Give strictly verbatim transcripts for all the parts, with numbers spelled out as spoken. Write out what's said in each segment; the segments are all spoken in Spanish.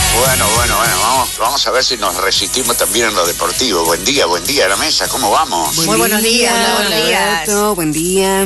Bueno, bueno, bueno, vamos, vamos a ver si nos resistimos también en lo deportivo. Buen día, buen día, la mesa, ¿cómo vamos? Buen Muy buenos días, días buenos días. Roberto, buen día.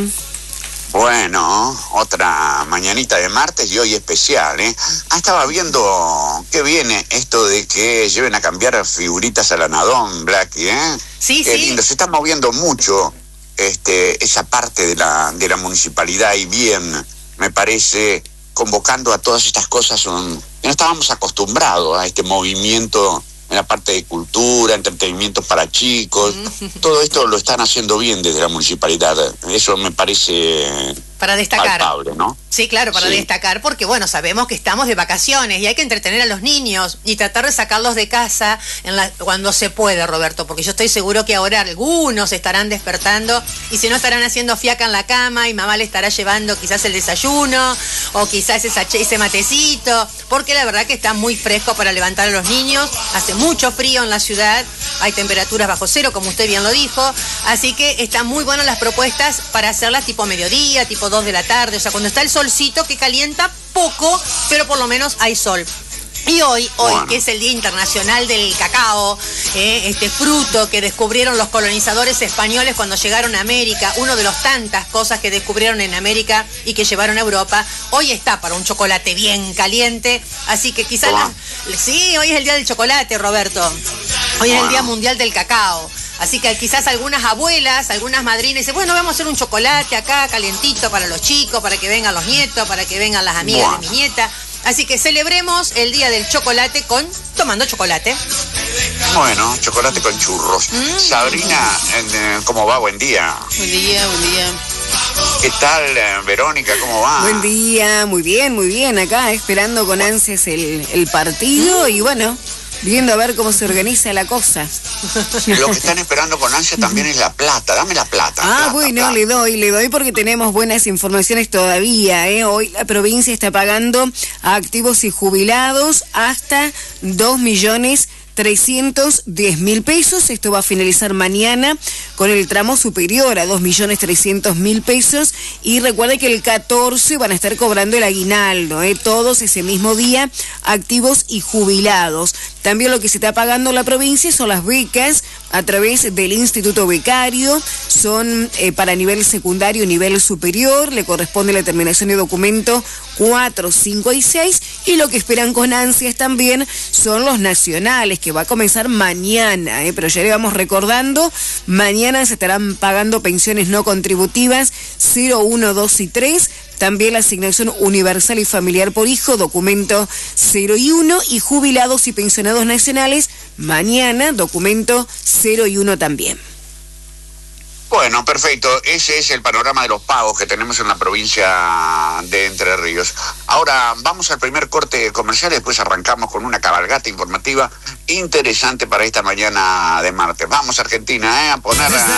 Bueno, otra mañanita de martes y hoy especial, ¿eh? Ah, estaba viendo que viene esto de que lleven a cambiar figuritas a la Nadón, Blacky, ¿eh? Sí, Qué sí. lindo, se está moviendo mucho este, esa parte de la, de la municipalidad y bien, me parece, convocando a todas estas cosas. Un, no estábamos acostumbrados a este movimiento en la parte de cultura, entretenimiento para chicos. Todo esto lo están haciendo bien desde la municipalidad. Eso me parece para destacar. Palpable, ¿no? Sí, claro, para Sí. destacar, porque bueno, sabemos que estamos de vacaciones y hay que entretener a los niños y tratar de sacarlos de casa en la, cuando se puede, Roberto, porque yo estoy seguro que ahora algunos estarán despertando y si no estarán haciendo fiaca en la cama y mamá le estará llevando quizás el desayuno o quizás esa, ese matecito, porque la verdad que está muy fresco para levantar a los niños, hace mucho frío en la ciudad, hay temperaturas bajo cero, como usted bien lo dijo, así que están muy buenas las propuestas para hacerlas tipo mediodía, tipo dos de la tarde, o sea, cuando está el solcito que calienta poco, pero por lo menos hay sol. Y hoy, hoy Bueno. que es el Día Internacional del Cacao, eh, este fruto que descubrieron los colonizadores españoles cuando llegaron a América, uno de las tantas cosas que descubrieron en América y que llevaron a Europa, hoy está para un chocolate bien caliente, así que quizás... La, sí, hoy es el Día del Chocolate, Roberto. Hoy es el Día Mundial del Cacao. Así que quizás algunas abuelas, algunas madrinas dicen, bueno, vamos a hacer un chocolate acá calientito para los chicos, para que vengan los nietos, para que vengan las amigas Bueno. de mi nieta. Así que celebremos el Día del Chocolate con tomando chocolate. Bueno, chocolate con churros. Mm. Sabrina, eh, ¿cómo va? Buen día. Buen día, buen día. ¿Qué tal, eh, Verónica? ¿Cómo va? Buen día, muy bien, muy bien. Acá esperando con ansias el, el partido y bueno, viendo a ver cómo se organiza la cosa. Lo que están esperando con ansia también es la plata. Dame la plata. Ah, plata, bueno, plata. le doy, le doy porque tenemos buenas informaciones todavía, ¿eh? Hoy la provincia está pagando a activos y jubilados hasta dos millones trescientos diez mil pesos. Esto va a finalizar mañana con el tramo superior a dos millones trescientos mil pesos. Y recuerde que el catorce van a estar cobrando el aguinaldo, ¿eh? Todos ese mismo día, activos y jubilados. También lo que se está pagando en la provincia son las becas a través del Instituto Becario. Son eh, para nivel secundario y nivel superior. Le corresponde la terminación de documento cuatro, cinco y seis. Y lo que esperan con ansias también son los nacionales, que va a comenzar mañana, ¿eh? Pero ya le vamos recordando, mañana se estarán pagando pensiones no contributivas cero, uno, dos y tres. También la asignación universal y familiar por hijo, documento cero y uno, y jubilados y pensionados nacionales, mañana, documento cero y uno también. Bueno, perfecto. Ese es el panorama de los pagos que tenemos en la provincia de Entre Ríos. Ahora vamos al primer corte comercial y después arrancamos con una cabalgata informativa interesante para esta mañana de martes. Vamos, Argentina, ¿eh? A poner...